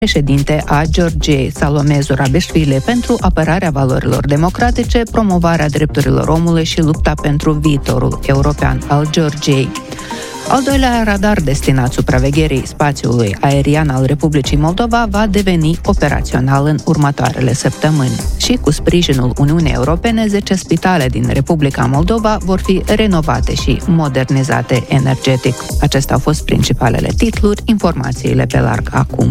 președinte a Georgiei, Salome Zurabișvili, pentru apărarea valorilor democratice, promovarea drepturilor omului și lupta pentru viitorul european al Georgiei. Al doilea radar destinat supravegherii spațiului aerian al Republicii Moldova va deveni operațional în următoarele săptămâni. Și cu sprijinul Uniunii Europene, 10 spitale din Republica Moldova vor fi renovate și modernizate energetic. Acestea au fost principalele titluri, informațiile pe larg acum.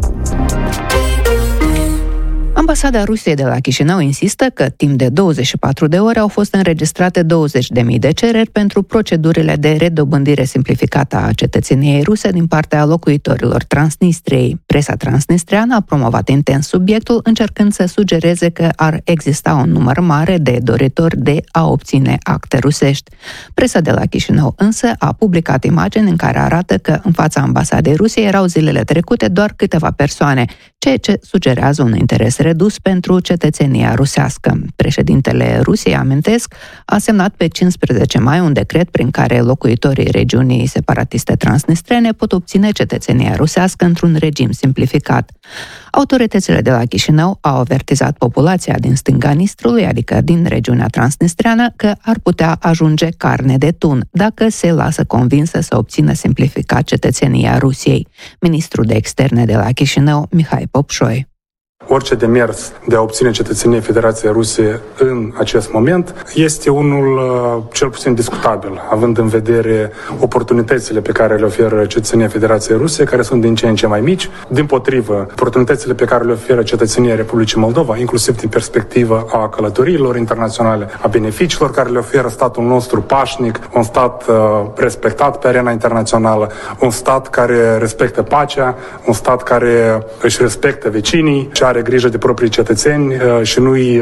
Ambasada Rusiei de la Chișinău insistă că timp de 24 de ore au fost înregistrate 20.000 de cereri pentru procedurile de redobândire simplificată a cetățeniei ruse din partea locuitorilor Transnistriei. Presa transnistreană a promovat intens subiectul, încercând să sugereze că ar exista un număr mare de doritori de a obține acte rusești. Presa de la Chișinău însă a publicat imagini în care arată că în fața ambasadei Rusiei erau zilele trecute doar câteva persoane, ceea ce sugerează un interes redus pentru cetățenia rusească. Președintele Rusiei, amintesc, a semnat pe 15 mai un decret prin care locuitorii regiunii separatiste transnistrene pot obține cetățenia rusească într-un regim simplificat. Autoritățile de la Chișinău au avertizat populația din stânga Nistrului, adică din regiunea transnistreană, că ar putea ajunge carne de tun dacă se lasă convinsă să obțină simplificat cetățenia Rusiei. Ministrul de Externe de la Chișinău, Mihai Popșoi. Orice demers de a obține cetățenie Federației Ruse în acest moment este unul cel puțin discutabil, având în vedere oportunitățile pe care le oferă cetățenia Federației Ruse, care sunt din ce în ce mai mici. Dimpotrivă, oportunitățile pe care le oferă cetățenia Republicii Moldova, inclusiv din perspectivă a călătoriilor internaționale, a beneficiilor care le oferă statul nostru pașnic, un stat respectat pe arena internațională, un stat care respectă pacea, un stat care își respectă vecinii, are grijă de proprii cetățeni și nu îi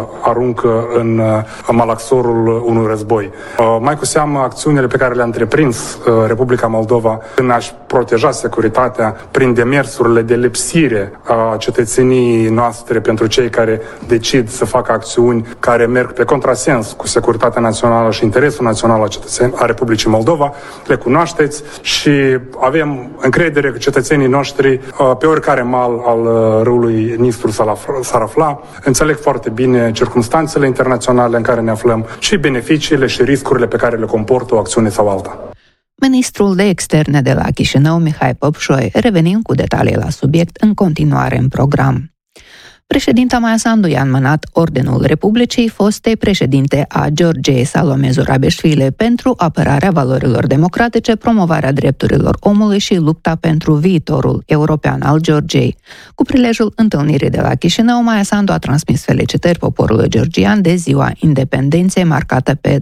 aruncă în malaxorul unui război. Mai cu seamă, acțiunile pe care le-a întreprins Republica Moldova în a-și proteja securitatea prin demersurile de lipsire a cetățeniei noastre pentru cei care decid să facă acțiuni care merg pe contrasens cu securitatea națională și interesul național a Republicii Moldova, le cunoașteți și avem încredere că cetățenii noștri pe oricare mal al râului Nistru s-ar afla, înțeleg foarte bine circumstanțele internaționale în care ne aflăm și beneficiile și riscurile pe care le comportă o acțiune sau alta. Ministrul de Externe de la Chișinău, Mihai Popșoi, revenind cu detalii la subiect în continuare în program. Președinta Maia Sandu i-a înmânat Ordinul Republicii fostei președinte a Georgiei, Salome Zurabișvili, pentru apărarea valorilor democratice, promovarea drepturilor omului și lupta pentru viitorul european al Georgiei. Cu prilejul întâlnirii de la Chișinău, Maia Sandu a transmis felicitări poporului georgian de Ziua Independenței, marcată pe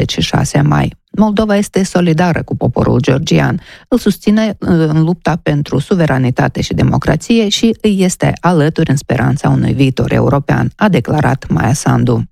26 mai. Moldova este solidară cu poporul georgian, îl susține în lupta pentru suveranitate și democrație și îi este alături în speranța unui viitor european, a declarat Maia Sandu.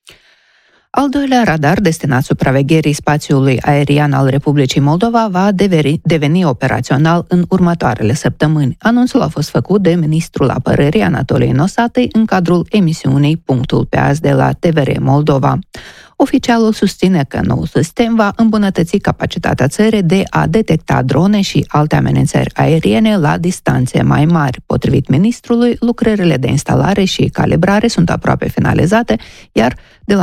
Al doilea radar destinat supravegherii spațiului aerian al Republicii Moldova va deveni operațional în următoarele săptămâni. Anunțul a fost făcut de ministrul apărării Anatoliei Nosatei în cadrul emisiunii Punctul pe azi de la TVR Moldova. Oficialul susține că noul sistem va îmbunătăți capacitatea țării de a detecta drone și alte amenințări aeriene la distanțe mai mari. Potrivit ministrului, lucrările de instalare și calibrare sunt aproape finalizate, iar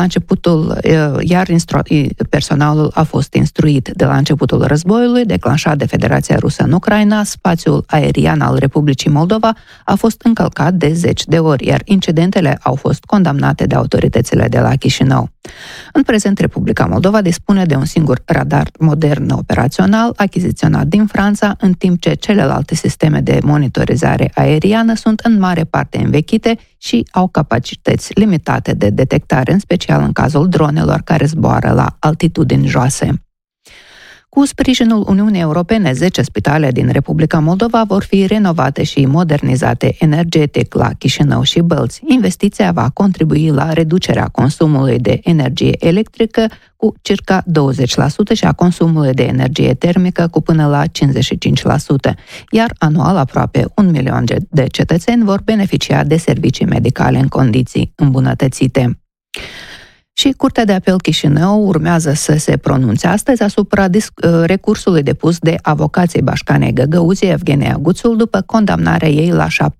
personalul a fost instruit. De la începutul războiului declanșat de Federația Rusă în Ucraina, spațiul aerian al Republicii Moldova a fost încălcat de 10 de ori, iar incidentele au fost condamnate de autoritățile de la Chișinău. În prezent, Republica Moldova dispune de un singur radar modern operațional, achiziționat din Franța, în timp ce celelalte sisteme de monitorizare aeriană sunt în mare parte învechite și au capacități limitate de detectare, în special în cazul dronelor care zboară la altitudini joase. Cu sprijinul Uniunii Europene, 10 spitale din Republica Moldova vor fi renovate și modernizate energetic la Chișinău și Bălți. Investiția va contribui la reducerea consumului de energie electrică cu circa 20% și a consumului de energie termică cu până la 55%, iar anual aproape 1 milion de cetățeni vor beneficia de servicii medicale în condiții îmbunătățite. Și Curtea de Apel Chișinău urmează să se pronunțe astăzi asupra recursului depus de avocații Bașcanei Găgăuzi, Evgenia Guțul, după condamnarea ei la 7